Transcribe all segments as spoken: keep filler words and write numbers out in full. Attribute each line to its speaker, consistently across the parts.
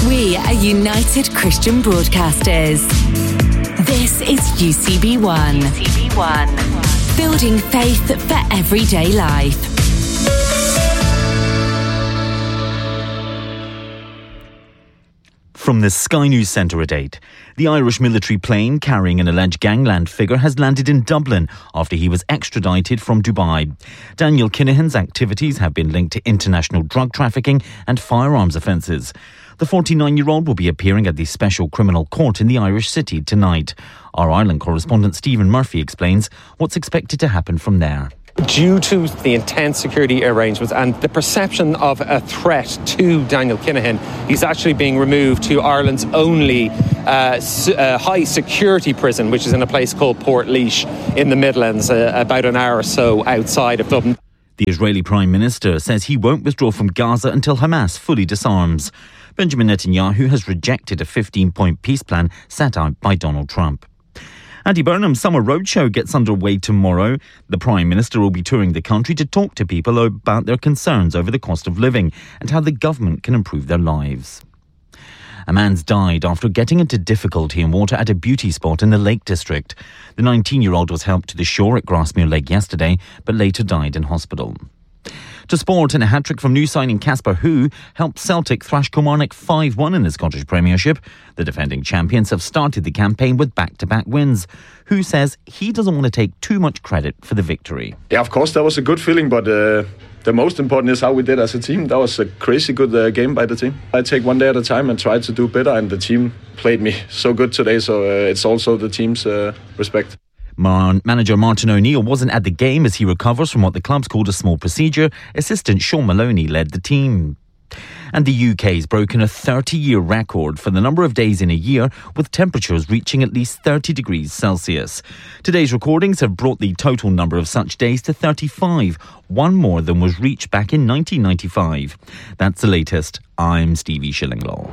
Speaker 1: We are United Christian Broadcasters. This is U C B one. U C B one. Building faith for everyday life.
Speaker 2: From the Sky News Centre at eight, the Irish military plane carrying an alleged gangland figure has landed in Dublin after he was extradited from Dubai. Daniel Kinahan's activities have been linked to international drug trafficking and firearms offences. The forty-nine-year-old will be appearing at the Special Criminal Court in the Irish city tonight. Our Ireland correspondent Stephen Murphy explains what's expected to happen from there.
Speaker 3: Due to the intense security arrangements and the perception of a threat to Daniel Kinahan, he's actually being removed to Ireland's only uh, uh, high security prison, which is in a place called Portlaoise in the Midlands, uh, about an hour or so outside of Dublin.
Speaker 2: The Israeli Prime Minister says he won't withdraw from Gaza until Hamas fully disarms. Benjamin Netanyahu has rejected a fifteen-point peace plan set out by Donald Trump. Andy Burnham's summer roadshow gets underway tomorrow. The Prime Minister will be touring the country to talk to people about their concerns over the cost of living and how the government can improve their lives. A man's died after getting into difficulty in water at a beauty spot in the Lake District. The nineteen-year-old was helped to the shore at Grasmere Lake yesterday, but later died in hospital. To sport, and a hat-trick from new signing Casper Hu helped Celtic thrash Kilmarnock five one in the Scottish Premiership. The defending champions have started the campaign with back-to-back wins. Hu says he doesn't want to take too much credit for the victory.
Speaker 4: Yeah, of course, that was a good feeling, but uh, the most important is how we did as a team. That was a crazy good uh, game by the team. I take one day at a time and try to do better, and the team played me so good today, so uh, it's also the team's uh, respect.
Speaker 2: Man- Manager Martin O'Neill wasn't at the game as he recovers from what the club's called a small procedure. Assistant Sean Maloney led the team. And the U K's broken a thirty-year record for the number of days in a year with temperatures reaching at least thirty degrees Celsius. Today's recordings have brought the total number of such days to thirty-five, one more than was reached back in nineteen ninety-five. That's the latest. I'm Stevie Shillinglaw.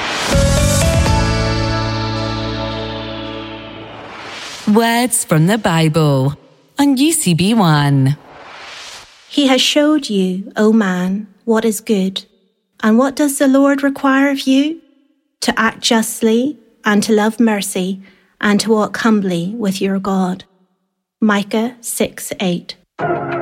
Speaker 1: Words from the Bible on U C B one.
Speaker 5: He has showed you, O man, what is good. And what does the Lord require of you? To act justly, and to love mercy, and to walk humbly with your God. Micah six eight.